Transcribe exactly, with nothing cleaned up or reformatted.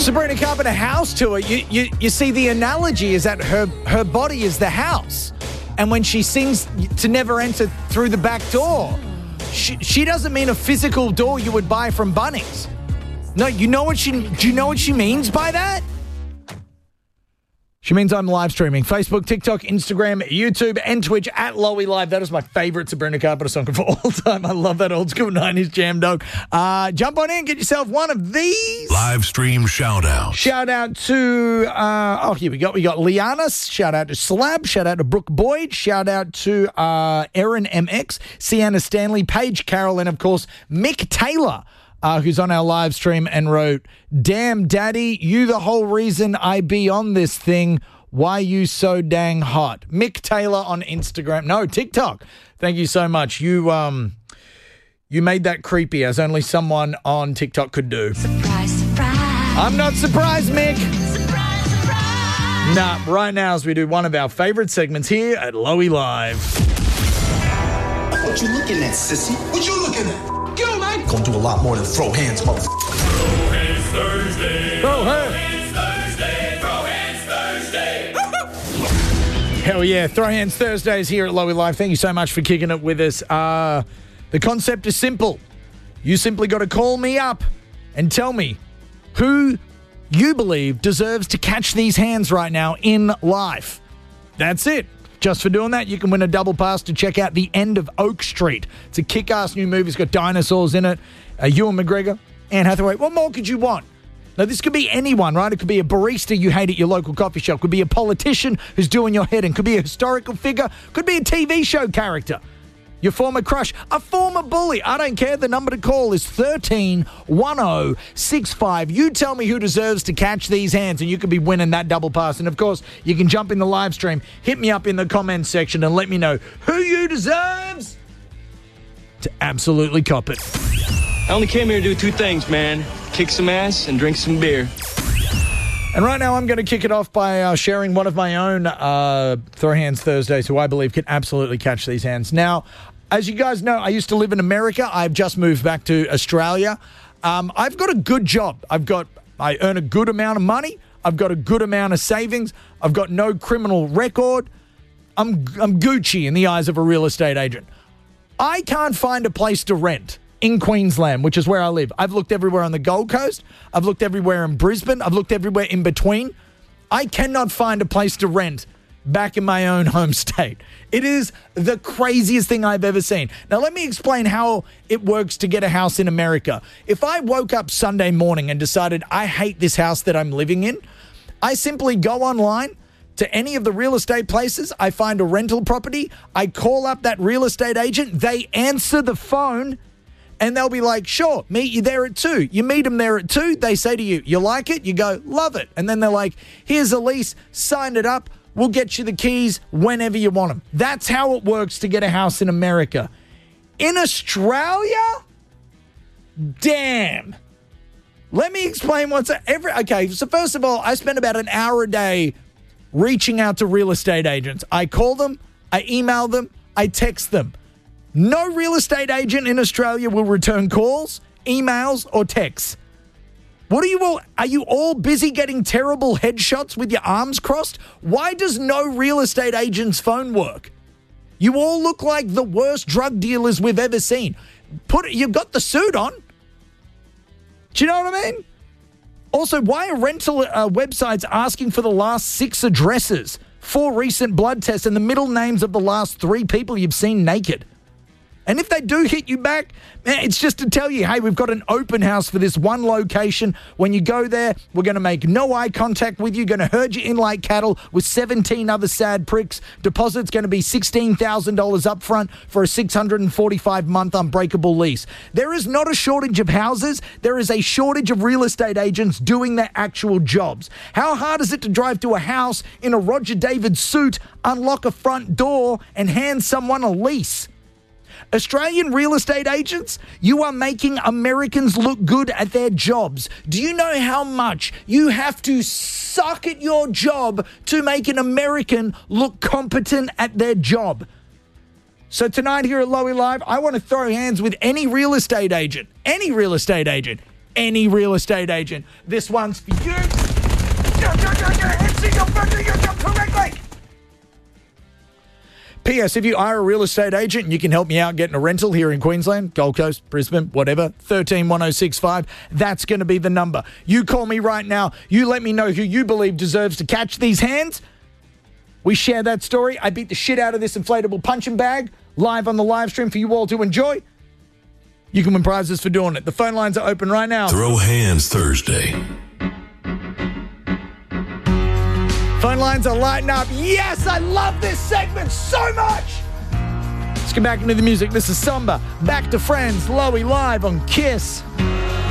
Sabrina Carpenter house tour. You, you you see, the analogy is that her her body is the house, and when she sings to never enter through the back door, she, she doesn't mean a physical door you would buy from Bunnings. No, you know what she do you know what she means by that? She means I'm live streaming. Facebook, TikTok, Instagram, YouTube, and Twitch at Lowy Live. That is my favorite Sabrina Carpenter song of all time. I love that old school nineties jam, dog. Uh, jump on in, get yourself one of these. Live stream shout out. Shout out to, uh, oh, here we go. We got Lianas. Shout out to Slab. Shout out to Brooke Boyd. Shout out to uh, Erin M X, Sienna Stanley, Paige Carroll, and of course, Mick Taylor. Uh, who's on our live stream and wrote, "Damn, Daddy, you the whole reason I be on this thing. Why you so dang hot?" Mick Taylor on Instagram. No, TikTok. Thank you so much. You um, you made that creepy as only someone on TikTok could do. Surprise, surprise. I'm not surprised, Mick. Surprise, surprise. Nah, right now as we do one of our favorite segments here at Lowy Live. What you looking at, sissy? What you looking at? Get on, man. Gonna do a lot more than throw hands, motherfucker. Throw hands Thursday. Throw hands. Thursday. Throw hands Thursday. Hell yeah. Throw Hands Thursdays here at Lowy Live. Thank you so much for kicking it with us. Uh, the concept is simple. You simply got to call me up and tell me who you believe deserves to catch these hands right now in life. That's it. Just for doing that, you can win a double pass to check out The End of Oak Street. It's a kick-ass new movie. It's got dinosaurs in it. Uh, Ewan McGregor, Anne Hathaway. What more could you want? Now, this could be anyone, right? It could be a barista you hate at your local coffee shop. Could be a politician who's doing your head in. Could be a historical figure. Could be a T V show character. Your former crush. A former bully. I don't care. The number to call is thirteen one oh six five. You tell me who deserves to catch these hands, and you could be winning that double pass. And, of course, you can jump in the live stream, hit me up in the comments section, and let me know who you deserves to absolutely cop it. I only came here to do two things, man. Kick some ass and drink some beer. And right now I'm going to kick it off by uh, sharing one of my own uh, Throw Hands Thursdays who I believe can absolutely catch these hands. Now, as you guys know, I used to live in America. I've just moved back to Australia. Um, I've got a good job. I've got, I earn a good amount of money. I've got a good amount of savings. I've got no criminal record. I'm, I'm Gucci in the eyes of a real estate agent. I can't find a place to rent in Queensland, which is where I live. I've looked everywhere on the Gold Coast. I've looked everywhere in Brisbane. I've looked everywhere in between. I cannot find a place to rent back in my own home state. It is the craziest thing I've ever seen. Now, let me explain how it works to get a house in America. If I woke up Sunday morning and decided I hate this house that I'm living in, I simply go online to any of the real estate places. I find a rental property. I call up that real estate agent. They answer the phone. And they'll be like, sure, meet you there at two. You meet them there at two. They say to you, you like it? You go, love it. And then they're like, here's a lease. Sign it up. We'll get you the keys whenever you want them. That's how it works to get a house in America. In Australia? Damn. Let me explain what's every. Okay, so first of all, I spend about an hour a day reaching out to real estate agents. I call them, I email them, I text them. No real estate agent in Australia will return calls, emails, or texts. What are you all, are you all busy getting terrible headshots with your arms crossed? Why does no real estate agent's phone work? You all look like the worst drug dealers we've ever seen. Put You've got the suit on. Do you know what I mean? Also, why are rental uh, websites asking for the last six addresses, four recent blood tests, and the middle names of the last three people you've seen naked? And if they do hit you back, it's just to tell you, hey, we've got an open house for this one location. When you go there, we're going to make no eye contact with you, going to herd you in like cattle with seventeen other sad pricks. Deposit's going to be sixteen thousand dollars up front for a six hundred forty-five month unbreakable lease. There is not a shortage of houses. There is a shortage of real estate agents doing their actual jobs. How hard is it to drive to a house in a Roger David suit, unlock a front door, and hand someone a lease? Australian real estate agents, you are making Americans look good at their jobs. Do you know how much you have to suck at your job to make an American look competent at their job? So tonight here at Lowy Live, I want to throw hands with any real estate agent, any real estate agent any real estate agent. This one's for you. Answer your question correctly. P S. If you are a real estate agent and you can help me out getting a rental here in Queensland, Gold Coast, Brisbane, whatever, one three one oh six five, that's going to be the number. You call me right now. You let me know who you believe deserves to catch these hands. We share that story. I beat the shit out of this inflatable punching bag live on the live stream for you all to enjoy. You can win prizes for doing it. The phone lines are open right now. Throw Hands Thursday. Phone lines are lighting up. Yes, I love this segment so much. Let's get back into the music. This is Samba. Back to Friends. Lowy live on Kiss.